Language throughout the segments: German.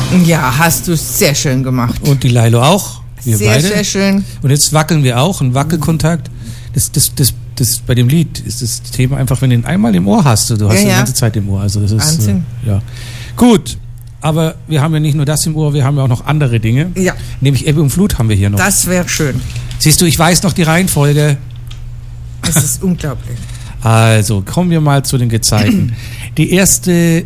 Ja, hast du sehr schön gemacht. Und die Lailo auch. Wir sehr, beide. Sehr schön. Und jetzt wackeln wir auch. Ein Wackelkontakt. Das bei dem Lied ist das Thema einfach, wenn du ihn einmal im Ohr hast. Du hast die ganze Zeit im Ohr. Also das ist Wahnsinn. Ja. Gut. Aber wir haben ja nicht nur das im Ohr, wir haben ja auch noch andere Dinge. Ja. Nämlich Ebbe und Flut haben wir hier noch. Das wäre schön. Siehst du, ich weiß noch die Reihenfolge. Das ist unglaublich. Also, kommen wir mal zu den Gezeiten. Die erste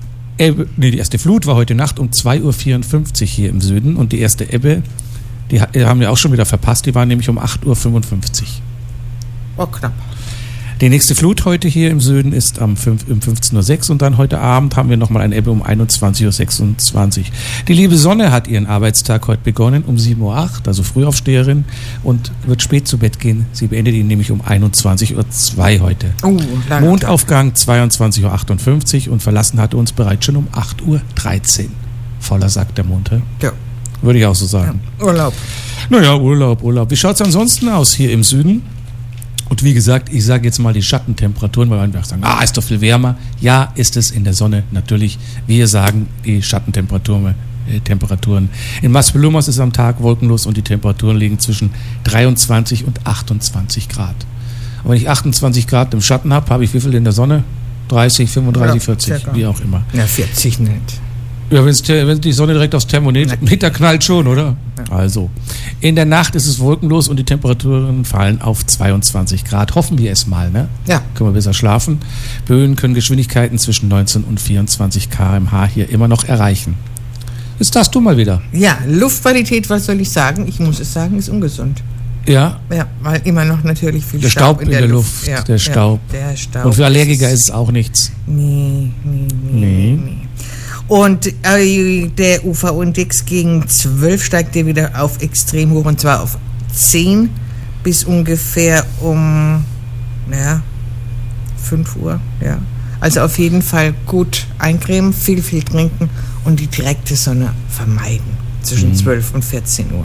Flut war heute Nacht um 2.54 Uhr hier im Süden und die erste Ebbe, die haben wir auch schon wieder verpasst, die war nämlich um 8.55 Uhr. Oh, knapp. Die nächste Flut heute hier im Süden ist um 15.06 Uhr und dann heute Abend haben wir nochmal eine Ebbe um 21.26 Uhr. Die liebe Sonne hat ihren Arbeitstag heute begonnen um 7.08 Uhr, also Frühaufsteherin, und wird spät zu Bett gehen. Sie beendet ihn nämlich um 21.02 Uhr heute. Mondaufgang 22.58 Uhr und verlassen hatte uns bereits schon um 8.13 Uhr. Voller Sack der Mond, he? Ja. Würde ich auch so sagen. Ja. Urlaub. Naja, Urlaub. Wie schaut es ansonsten aus hier im Süden? Und wie gesagt, ich sage jetzt mal die Schattentemperaturen, weil man sagen, ist doch viel wärmer. Ja, ist es in der Sonne natürlich. Wir sagen die Schattentemperaturen. In Maspalomas ist am Tag wolkenlos und die Temperaturen liegen zwischen 23 und 28 Grad. Und wenn ich 28 Grad im Schatten habe ich wie viel in der Sonne? 30, 35, 40, circa. Wie auch immer. Ja, 40 nicht. Ja, wenn die Sonne direkt aufs Thermometer knallt schon, oder? Ja. Also, in der Nacht ist es wolkenlos und die Temperaturen fallen auf 22 Grad. Hoffen wir es mal, ne? Ja. Können wir besser schlafen. Böen können Geschwindigkeiten zwischen 19 und 24 km/h hier immer noch erreichen. Jetzt darfst du mal wieder. Ja, Luftqualität, was soll ich sagen? Ich muss es sagen, ist ungesund. Ja? Ja, weil immer noch natürlich viel der Staub in der Luft. Ja, der Staub. Der Staub. Und für Allergiker ist es auch nichts. Nee. Und der UV-Index gegen 12 steigt der wieder auf extrem hoch, und zwar auf 10 bis ungefähr um 5 Uhr. Ja. Also auf jeden Fall gut eincremen, viel trinken und die direkte Sonne vermeiden zwischen 12 und 14 Uhr.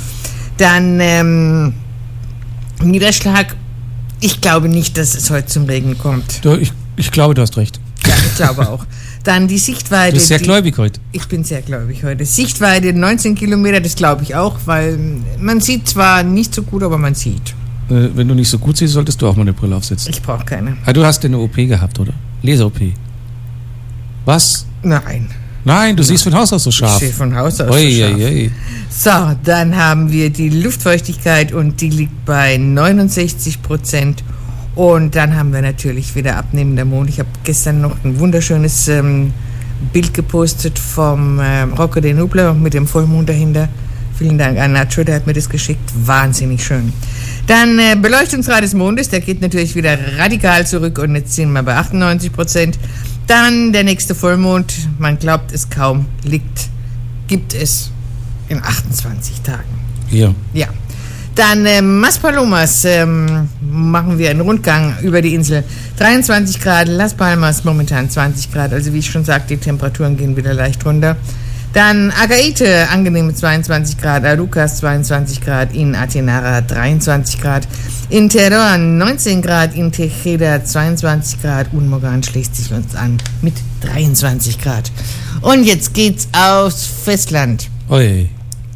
Dann Niederschlag. Ich glaube nicht, dass es heute zum Regen kommt. Ich glaube, du hast recht. Ja, ich glaube auch. Dann die Sichtweite. Du bist sehr gläubig heute. Ich bin sehr gläubig heute. Sichtweite 19 Kilometer, das glaube ich auch, weil man sieht zwar nicht so gut, aber man sieht. Wenn du nicht so gut siehst, solltest du auch mal eine Brille aufsetzen. Ich brauche keine. Du hast eine OP gehabt, oder? Laser-OP. Was? Nein, du siehst von Haus aus so scharf. Ich sehe von Haus aus so scharf. So, dann haben wir die Luftfeuchtigkeit und die liegt bei 69%. Und dann haben wir natürlich wieder abnehmender Mond. Ich habe gestern noch ein wunderschönes Bild gepostet vom Rocco de Nubla mit dem Vollmond dahinter. Vielen Dank an Nacho, der hat mir das geschickt. Wahnsinnig schön. Dann Beleuchtungsgrad des Mondes, der geht natürlich wieder radikal zurück und jetzt sind wir bei 98%. Dann der nächste Vollmond, man glaubt es kaum, gibt es in 28 Tagen. Hier. Ja. Dann Maspalomas, machen wir einen Rundgang über die Insel. 23 Grad, Las Palmas momentan 20 Grad, also wie ich schon sagte, die Temperaturen gehen wieder leicht runter. Dann Agaete, angenehme 22 Grad, Arucas 22 Grad, in Atenara 23 Grad, in Teruel 19 Grad, in Tejeda 22 Grad und Morgan schließt sich uns an mit 23 Grad. Und jetzt geht's aufs Festland. Ui.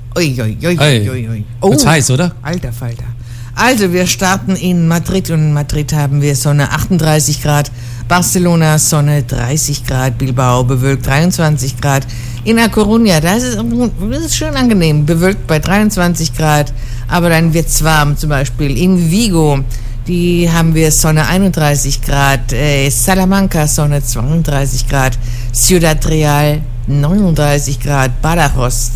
Oh, wird's heiß, oder? Alter Falter. Also wir starten in Madrid und in Madrid haben wir Sonne 38 Grad, Barcelona Sonne 30 Grad, Bilbao bewölkt 23 Grad, in A Coruña, das ist schön angenehm, bewölkt bei 23 Grad, aber dann wird's warm, zum Beispiel in Vigo, die haben wir Sonne 31 Grad, Salamanca Sonne 32 Grad, Ciudad Real 39 Grad, Badajoz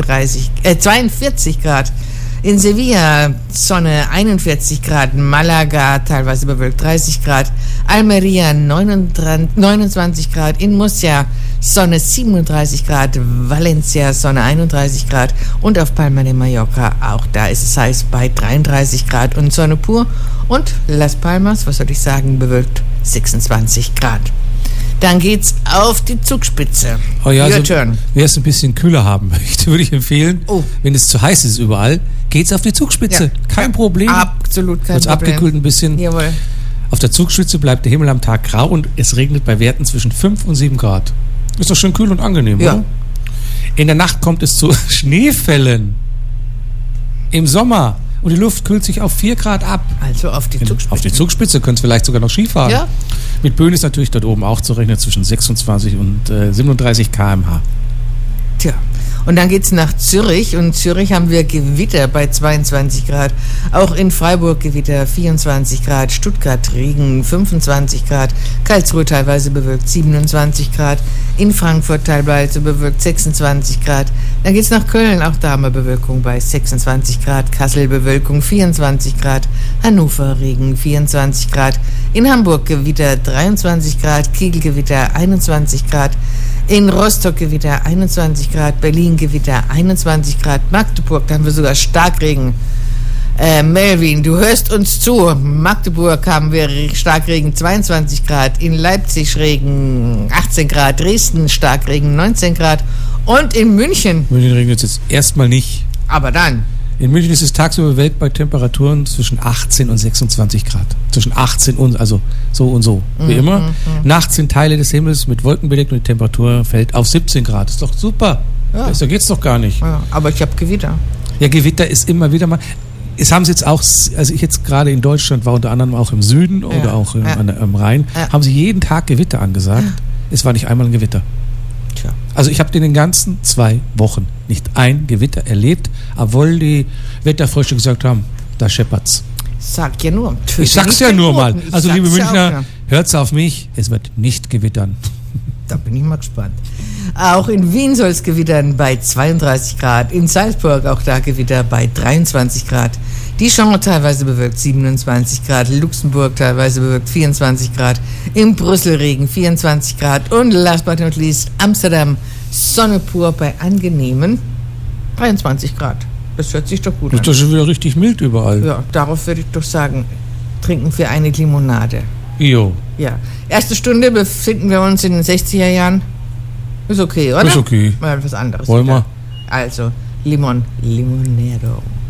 42 Grad, in Sevilla Sonne 41 Grad, Malaga teilweise bewölkt 30 Grad, Almería 29 Grad, in Murcia Sonne 37 Grad, Valencia Sonne 31 Grad und auf Palma de Mallorca, auch da ist es heiß bei 33 Grad und Sonne pur, und Las Palmas, was soll ich sagen, bewölkt 26 Grad. Dann geht's auf die Zugspitze. Oh ja, also, wer es ein bisschen kühler haben möchte, würde ich empfehlen, wenn es zu heiß ist überall, geht's auf die Zugspitze. Ja. Kein Problem. Absolut kein Problem. Abgekühlt ein bisschen. Jawohl. Auf der Zugspitze bleibt der Himmel am Tag grau und es regnet bei Werten zwischen 5 und 7 Grad. Ist doch schön kühl und angenehm, oder? In der Nacht kommt es zu Schneefällen. Im Sommer. Und die Luft kühlt sich auf 4 Grad ab. Also auf die Zugspitze. Auf die Zugspitze, könnt ihr vielleicht sogar noch Skifahren. Ja. Mit Böen ist natürlich dort oben auch zu rechnen zwischen 26 und 37 km/h. Tja, und dann geht's nach Zürich. Und in Zürich haben wir Gewitter bei 22 Grad. Auch in Freiburg Gewitter 24 Grad. Stuttgart Regen 25 Grad. Karlsruhe teilweise bewölkt 27 Grad. In Frankfurt teilweise bewölkt 26 Grad. Dann geht's nach Köln. Auch da haben wir Bewölkung bei 26 Grad. Kassel Bewölkung 24 Grad. Hannover Regen 24 Grad. In Hamburg Gewitter 23 Grad. Kiel Gewitter 21 Grad. In Rostock Gewitter 21 Grad, Berlin Gewitter 21 Grad, Magdeburg, da haben wir sogar Starkregen. Melvin, du hörst uns zu. Magdeburg haben wir Starkregen 22 Grad, in Leipzig Regen 18 Grad, Dresden Starkregen 19 Grad und in München. München regnet es jetzt erstmal nicht. Aber dann. In München ist es tagsüber bewölkt bei Temperaturen zwischen 18 und 26 Grad. Zwischen 18 und, also so und so, wie immer. Nachts sind Teile des Himmels mit Wolken bedeckt und die Temperatur fällt auf 17 Grad. Ist doch super. Ja. Besser geht's doch gar nicht. Ja, aber ich habe Gewitter. Ja, Gewitter ist immer wieder mal. Es haben sie jetzt auch, also ich jetzt gerade in Deutschland war unter anderem auch im Süden oder auch am Rhein, haben sie jeden Tag Gewitter angesagt. Es war nicht einmal ein Gewitter. Tja. Also ich habe in den ganzen 2 Wochen nicht ein Gewitter erlebt, obwohl die Wetterfrösche gesagt haben, da scheppert's. Sag ja nur. Ich sag's ja nur mal. Also liebe Münchner, hört's auf mich, es wird nicht gewittern. Da bin ich mal gespannt. Auch in Wien soll es gewittern bei 32 Grad. In Salzburg auch da Gewitter bei 23 Grad. Dijon teilweise bewölkt 27 Grad. Luxemburg teilweise bewölkt 24 Grad. In Brüssel Regen 24 Grad. Und last but not least Amsterdam Sonne pur bei angenehmen 23 Grad. Das hört sich doch gut an. Das ist doch schon wieder richtig mild überall. Ja, darauf würde ich doch sagen, trinken wir eine Limonade. Jo. Ja. Erste Stunde befinden wir uns in den 60er Jahren. Ist okay, oder? Ist okay. Mal was anderes. Wollen wir? Also, Limonero.